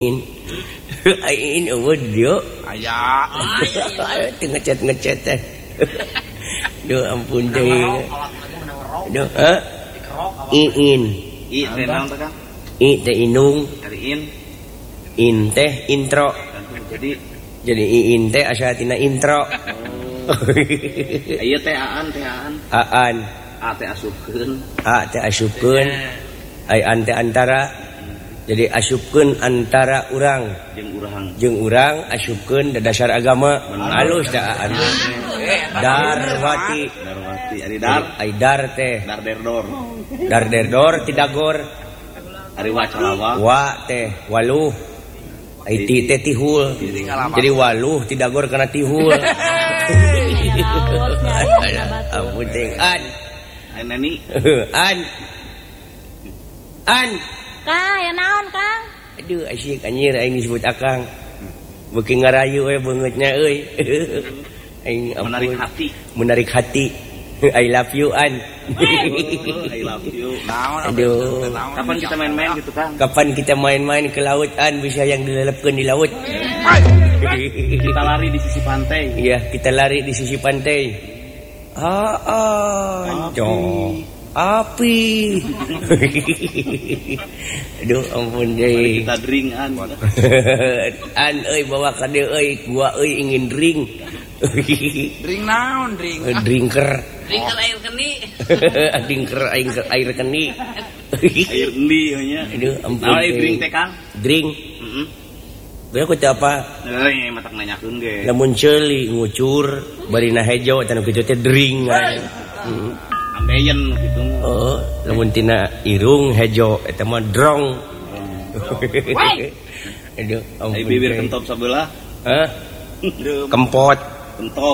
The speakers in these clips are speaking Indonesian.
Ain eueud dia. Aya. Teu ngecet teh. Duh ampun deui. Duh, Iin. I teh naon teh Kang? I teh inung. Ari in. In teh intro. Jadi iin teh asa tina intro. Ieu teh aan. Aan. A teh asupkeun. A teh asupkeun. Ai an teh antara. Jadi asupkeun antara urang jeung urang asupkeun dasar agama. Halus da aan. Darwati ari dar. Ai dar teh. Dar derdor tidagor. Ari wacalawa. Wa teh waluh. Ai ti teh tihul. Jadi waluh tidagor kana tihul. Ampun teh an. Ai nani. An. Kang, ya naon Kang? Aduh asyik anjir aing disebut akang. Beuki ngarayu we beungeutnya euy. Aing menarik hati. I love you an. I love you. Aduh. Kapan kita main-main gitu Kang? Kapan kita main-main ke laut an bisa yang dilelepkeun di laut. Kita lari di sisi pantai. Iya, kita lari di sisi pantai. Api. Aduh ampun deui. Kita drink an. An euy bawa ka dieu euy, gua euy ingin drink. Drink naon drink? Drinker. Drinker air keni. Drinker air keni. Air endi nya. Aduh ampun. Naon drink teh Kang? Drink. Heeh. Beuk ku teh apa? Euy matak nanyakeun ge. Lamun ceuli ngucur bari na hejo tanu kitu teh drink. Ambeien gitu. Oh, lamun tina irung hejo eta mah drong. Aduh, ampun. Ai bibir kentob sabelah. Hah? Kempot. Kentob.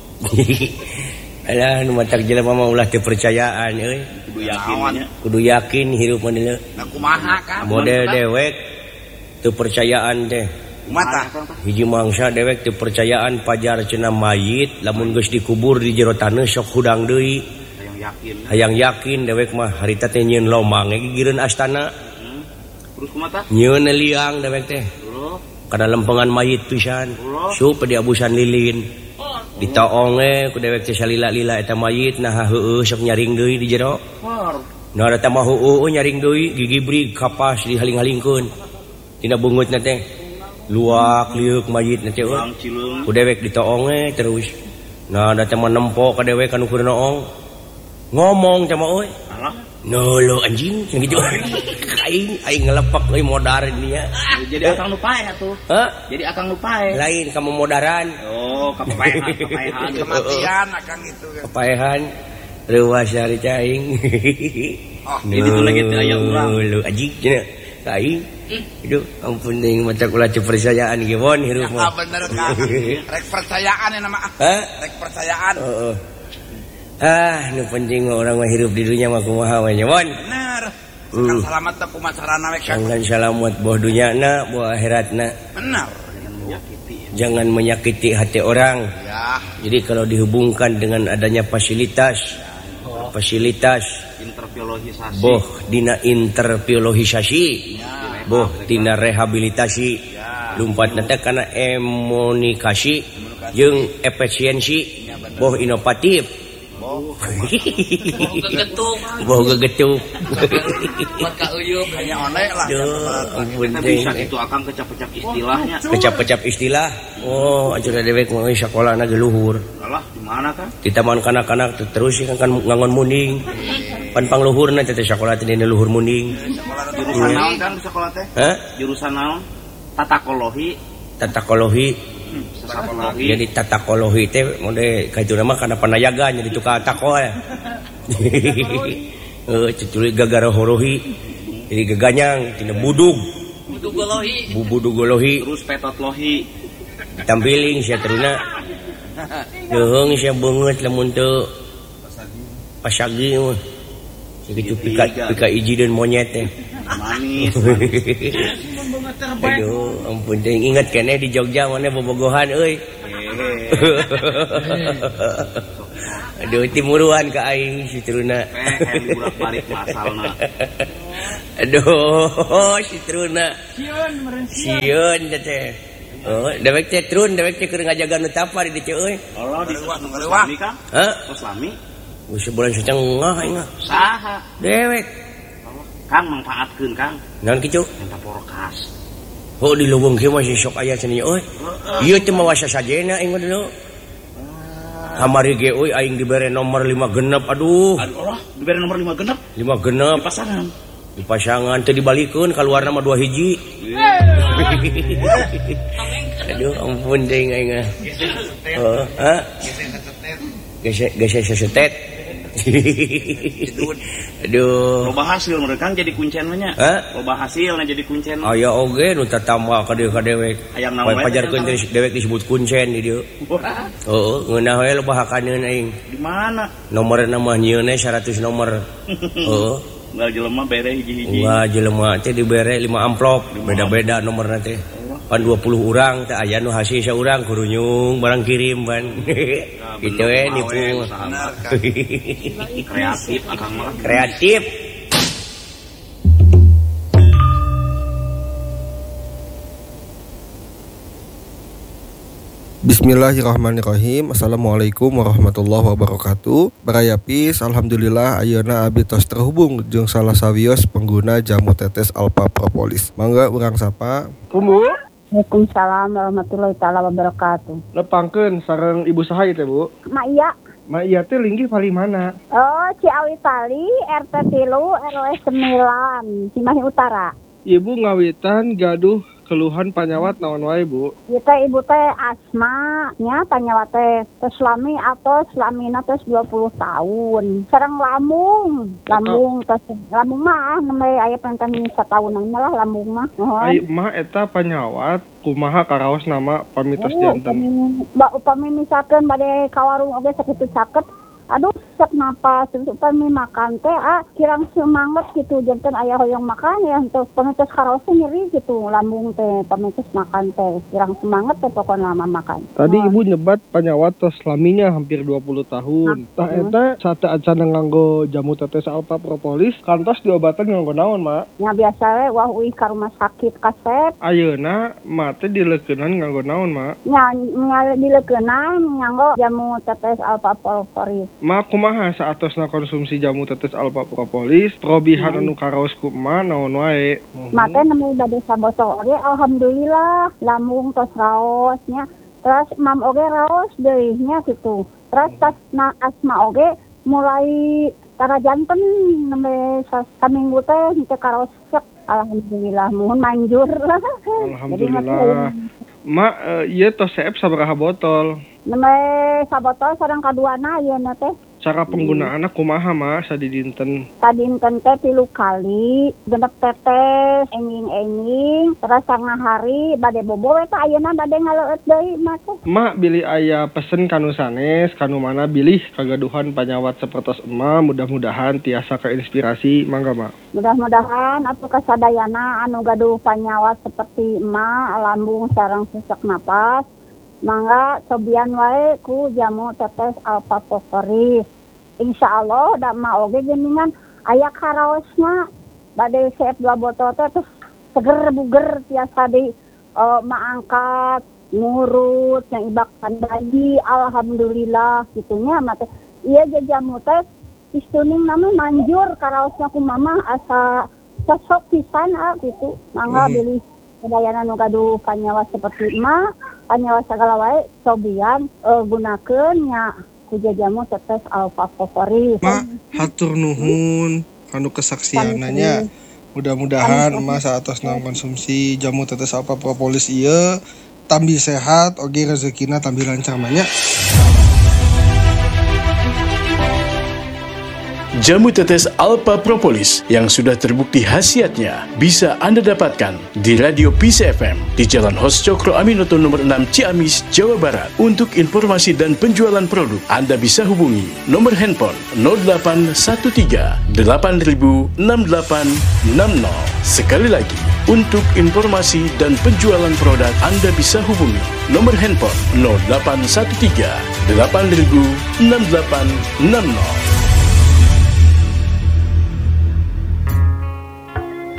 Alah nu matak jelema mah ulah teu percayaan euy. Kudu yakin nya. Kudu yakin hirup mah dieu. Nah kumaha Kang? Model dewek teu percayaan teh. Kumaha? Hiji mangsa dewek teu percayaan pajar cenah mayit lamun geus dikubur di jero taneuh sok hudang deui. Hayang yakin dewek mah harita teh nyieun lomang gigireun astana. Terus kumaha? Nyieun liang dewek teh. Kana lempengan mayit pisan. Sup di abusan lilin. Ditaong ku dewek teh salila-lila eta mayit nah heueuh sok nyaring deui di jero. Nah eta mah heueuh nyaring deui gigi brig kapas dihaling-halingkeun. Tina beungeutna teh luak liuk mayit na teh euy. Ku dewek ditaong terus. Nah eta mah nempo ka dewek anu keur noong. Ngomong sama euy. Nolo anjing gitu. Aing ngelepak euy modar dia. Jadi akang nu paeh atuh. Hah? Jadi akang nu paeh. Lain kamu modaran. Oh, kepaehan. Kematian akang itu. Kepaehan. Reuas ari aing. Oh, itu lagi teh aya urang. Nolo anjing cenah. Aing. Aduh, ampun ning matak ulah percayaan ge won hirup mah. Bener Kang. Rek percayaan nama. Hah? Rek percayaan. Heeh. Nu penting orang mah hirup di dunia mah kumaha we nya won. Bener. Kang selamat teh kumacarana we Kang. Jangan selamat buah dunyana, buah akhiratna. Bener. Jangan menyakiti hati orang. Ya. Jadi kalau dihubungkan dengan adanya fasilitas interbiologisasi. boh dina interbiologisasi. Boh dina rehabilitasi. Lumpatna teh kana komunikasi jeung efisiensi. Boh inovatif. Boh gegetuk. Buat ka uyup Hanya one lah. Ampun Bisa itu akan kecap-kecap istilahnya. Kecap-kecap istilah. Oh, acara dewek mah sakolana ge luhur. Alah, di mana Kang? Di taman kanak-kanak terus kan ngangon munding. Pan pangluhurna teh sakola teh dina luhur munding. Jurusan naon Kang di sekolah teh? Hah? Jurusan naon? Tatakologi. Jadi tatakologi teh mode kaituna mah kana panayagan jadi tukang tako ya. Cuculi gagara horohi. Jadi geganyang tina budug. Budugolohi. Terus petotlohi. Tampiling sia teruna. Deung sia beungeut lamun teu pasagi mah. Sakitu pika ijieun monyet teh. Manis. Aduh, ampun teh inget keneh di Jogja mana bobogohan euy. Aduh timuruan ka aing si turuna. Burak-balik masalna. Aduh, si Truna. Sieun teh. Oh, dewek teh Trun, dewek teh keur ngajaga nu tapar di dieu euy. Allah di Islami kan? Hah? Islami. Sebulan setengah aing mah. Saha? Dewek. Kang manfaatkeun Kang. Naon kitu? Minta porokas. Oh di leuweung kieu mah sok aya cenah euy. Ieu teh mah wasa sajena aing mah dulu. Kamari ge euy aing dibere nomor 5 genep. Aduh. Allah, dibere nomor 5 genep. 5 genep. Di pasangan. Di pasangan teh dibalikeun kaluarna mah 2 hiji. Aduh ampun teh aing. Oh, ha? Gesek sesetet. Aduh. Loba hasil mereka jadi kuncen nya. Loba hasilna jadi kuncen. Aya oge nu tatamba ka dieu ka dewek. Hayang naon wae. Pajarkeun dewek disebut kuncen di dieu. Heeh, ngeunah we loba hakaneun aing. Di mana? Nomorna mah nyieun 100 nomor. Heeh. Unggal jelema bere hiji-hiji. Wah, jelema teh dibere 5 amplop, beda-beda nomorna teh. Pan 20 urang teh aya nu hasil saurang kudu nyung barang kirim ban. Kitu we nipu. Kreatif akang mah. Kreatif. Bismillahirrahmanirrahim. Assalamualaikum warahmatullahi wabarakatuh. Barayapis, alhamdulillah ayeuna abdi tos terhubung jeung salah sawios pengguna jamu tetes Alpha Propolis. Mangga urang sapa? Bu. Waalaikumsalam warahmatullahi taala wabarakatuh. Lepangkeun sareng ibu saha ieu teh, Bu? Mak iya. Mak iya teh linggih pali mana? Oh, Ciawi Tali, RT 3, RW 9, Cimahi Utara. Ibu ngawitan gaduh keluhan panyawat naon wae, Bu? Ieu teh ibu teh asma nya panyawat teh selami atau selamina teh 20 tahun. Sareng lambung mah nembe aya pengen satahunan lah lambung mah. Ai mah eta panyawat kumaha karaos nama pamitos janten. Upami misalkeun bade ka warung oge sakitu caket. Aduh, sak napas, upami makan teh kirang semangat gitu, janten aya hoyong makan ya untuk pamitos karaosnya nyeri gitu, lambung teh pamitos makan teh kirang semangat teh pokoknya lama makan. Tadi ibu nyebat panyawat tos laminya hampir 20 tahun. Tah eta sate acan nganggo jamu tetes Alpha Propolis, kantos diobatan nganggo naon, Mak? Ya biasa we wah uih ka rumah sakit kasep. Ayeuna mak teh dileukeunnan nganggo naon, Mak? Ya dileukeunnan nganggo jamu tetes Alpha Propolis. Mak kumaha saatosna konsumsi jamu tetes Alpha Propolis, probihan anu karaos kumaha naon wae? Mak teh nemu bade sabotol oge alhamdulillah lambung tos raosnya. Terus mam oge raos deui nya kitu. Terus tas asma oge mulai tara janten nembe saminggu teh henteu karaos sek. Alhamdulillah mohon manjur. Alhamdulillah. Mak ieu tos seep sabaraha botol? Nembe sabotol sareng kaduana ieu na teh. Cara penggunaanna kumaha, Mak, sadidinten? Sadinten teh 3 kali, genep tetes, enging-enging, terus sanga hari bade bobo we teh ayeuna bade ngaleueut deui mah teh. Mak bilih aya pesen kanu sanes, kanu mana bilih kagaduhan panyawat sapertos emah, mudah-mudahan tiasa keinspirasi, mangga, Mak. Mudah-mudahan atuh kasadayana anu gaduh panyawat seperti emak, lambung sareng sesak napas. Mangga cobian wae ku jamu tetes Alpha Propolis. Insyaallah da mah oge geuningan aya karaosna bade seep 2 botol teh terus seger buger tiasa di maangkat ngurut yang ibakan bayi alhamdulillah gitunya mah teh. Ieu jamu teh istuning nama manjur karaosna ku mamah asa cocok pisan gitu. Mangga bilih dayana nu gaduh panyawat seperti emak, panyawat sagala wae cobian gunakeun nya ku jamu tetes Alpha Propolis. Mak, hatur nuhun kanu kesaksiananya. Mudah-mudahan emak saatosna konsumsi jamu tetes Alpha Propolis ieu tambi sehat oge rezekina tambi lancar nya. Jamu tetes Alpha Propolis yang sudah terbukti khasiatnya bisa Anda dapatkan di Radio Peace FM di Jalan Hos Cokro Aminoto nomor 6 Ciamis, Jawa Barat. Untuk informasi dan penjualan produk, Anda bisa hubungi nomor handphone 0813 8000 6860. Sekali lagi, untuk informasi dan penjualan produk, Anda bisa hubungi nomor handphone 0813 8000 6860.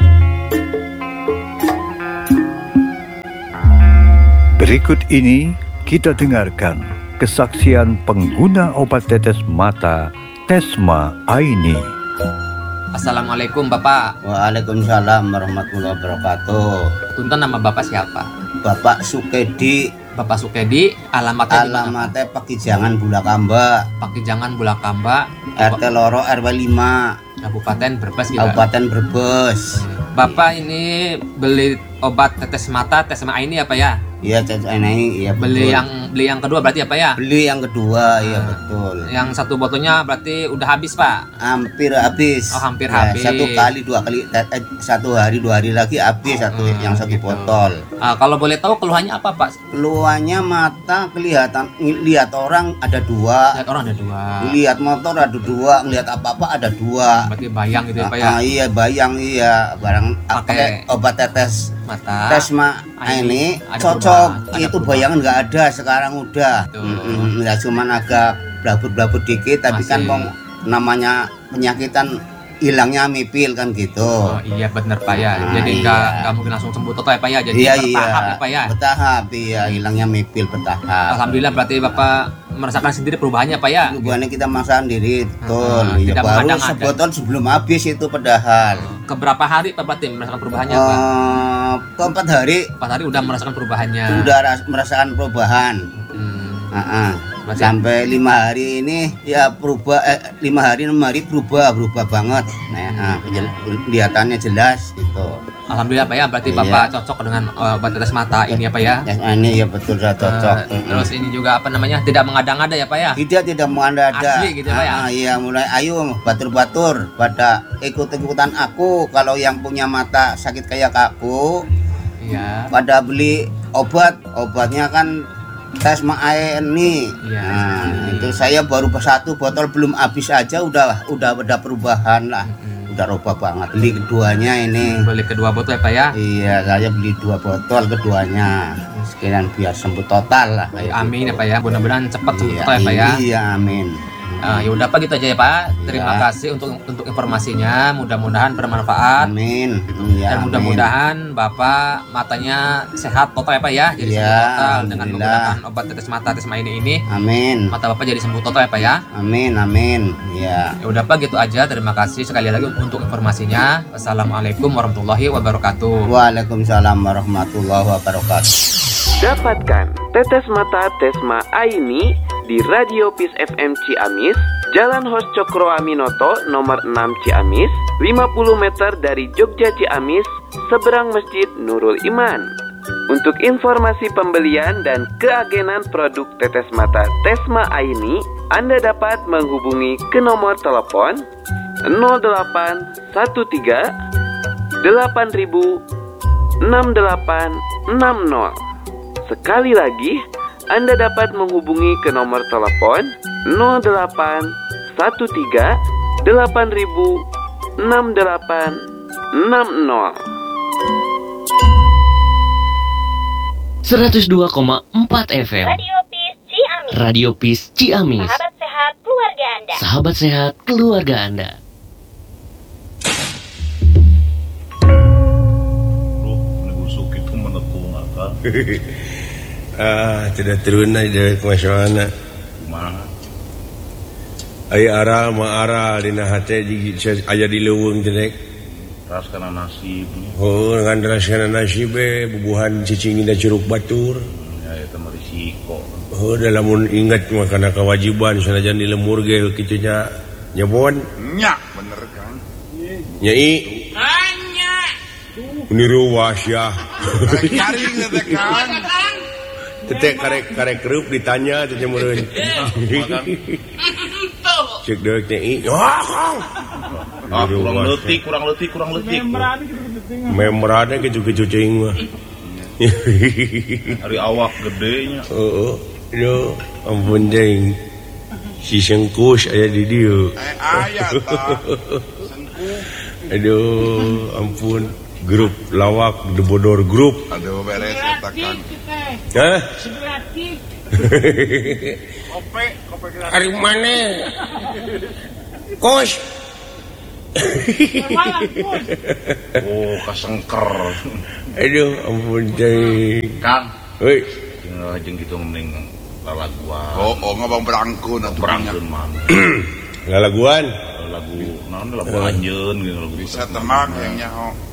Berikut ini kita dengarkan kesaksian pengguna obat tetes mata Tesma Aini. Assalamualaikum Bapak. Waalaikumsalam warahmatullahi wabarakatuh. Punten, nama Bapak siapa? Bapak Sukedi. Bapak Sukedi, alamatnya Pakijangan Bulakamba. Pakijangan Bulakamba, RT Loro RW 5, Kabupaten Brebes gitu. Kabupaten Brebes. Bapak ini beli obat tetes mata Tesma Aini apa ya? Iya, tetes Aini, iya betul. Beli yang kedua berarti apa ya? Beli yang kedua, iya betul. Yang satu botolnya berarti udah habis, Pak? Hampir habis. Oh, hampir habis. Satu kali, 2 kali, 1 hari 2 hari lagi habis yang satu botol. Kalau boleh tahu keluhannya apa, Pak? Keluhannya mata kelihatan, lihat orang ada 2. Lihat orang ada 2. Lihat motor ada 2, ngelihat apa-apa ada 2. Berarti bayang gitu ya, Pak ya? Iya, bayang, iya. Barang pakai obat tetes mata Tesma ini cocok. Itu bayangan nggak ada sekarang udah. Ya cuman agak blabut-blabut dikit, tapi kan namanya penyakitan hilangnya mipil kan gitu. Oh iya bener Pak ya. Jadi nggak mungkin langsung sembuh total ya Pak ya. Jadi bertahap ya Pak ya. Bertahap, iya, hilangnya mipil bertahap. Alhamdulillah berarti Bapak merasakan sendiri perubahannya Pak ya. Perubahannya kita merasakan sendiri, betul. Ya, tidak baru sebotol sebelum habis itu padahal. Keberapa hari Pak berarti merasakan perubahannya Pak? Ke 4 hari. 4 hari udah merasakan perubahannya. Udah merasakan perubahan. Sampai 5 hari ini ya berubah, 5 hari 6 hari berubah banget. Nah, kelihatannya jelas gitu. Alhamdulillah Pak ya, berarti Bapak cocok dengan obat tetes mata ini ya Pak ya. Ini ya betul sudah cocok. Terus ini juga apa namanya, tidak mengada-ngada ya Pak ya. Tidak mengada-ngada. Asli gitu Pak ya. Iya, mulai ayo batur-batur pada ikut-ikutan aku. Kalau yang punya mata sakit kayak aku, iya, pada beli obatnya kan Tesma Aini. Nah, itu saya baru 1 botol belum habis aja udah ada perubahan lah. Udah robah banget. Beli keduanya ini. Beli kedua botol ya Pak ya? Iya, saya beli 2 botol keduanya. Sekalian biar sembuh total lah. Amin ya Pak ya. Mudah-mudahan cepat sembuh total ya Pak ya. Iya, amin. Ya udah Pak gitu aja ya Pak. Terima kasih untuk informasinya. Mudah-mudahan bermanfaat. Amin. Dan mudah-mudahan Bapak matanya sehat total ya Pak ya. Jadi sembuh total dengan menggunakan obat tetes mata Tesma ini. Amin. Mata Bapak jadi sembuh total ya Pak ya. Amin. Ya. Ya udah Pak gitu aja. Terima kasih sekali lagi untuk informasinya. Wassalamualaikum warahmatullahi wabarakatuh. Waalaikumsalam warahmatullahi wabarakatuh. Dapatkan tetes mata Tesma Aini di Radio Peace FM Ciamis, Jalan Hos Cokro Aminoto nomor 6 Ciamis, 50 meter dari Jogja Ciamis, seberang Masjid Nurul Iman. Untuk informasi pembelian dan keagenan produk tetes mata Tesma Aini, Anda dapat menghubungi ke nomor telepon 0813 8000 6860. Sekali lagi, Anda dapat menghubungi ke nomor telepon 0813 8000 6860. 102,4 FM Radio Peace Ciamis. Radio Peace Ciamis. Sahabat sehat keluarga Anda. Sahabat sehat keluarga Anda. Tidak turun aja ke mana? Ayah aral ma aral dina hate aja di leuweung jelek. Ras kana nasib. Oh, dengan ras kana nasib bubuhan cicing da curug batur. Ya eta mah risiko. Oh, da lamun ingat mah kana kewajiban sanajan di lemur ge kitu nya nyebon. Nya, bener kan? Nyai. Anya. Niru wasyah. Garing teh kan. Tete karek kerup ditanya teh meureun. Cek deuk nyai. Kurang letik. Membrane keju-keju cing mah. Hari awak gedenya. Heeh. Yo, ampun cing. Si sengkus aya di dieu. Aya tah. Sengkus. Aduh, ampun. Grup lawak The Bodor Group. Aduh beres eta kan. Hah? Gratis. Kope Ari mana? Kos. Oh, kasengker. Aduh, ampun cing. Kang. Hei. jeung kitu mending lalaguan. Oh, ngabang berangkeun atuh. Berangkeun mah. Lalaguan. Lagu naon lagu anjeun gitu lagu. Bisa tenang yang nyaho.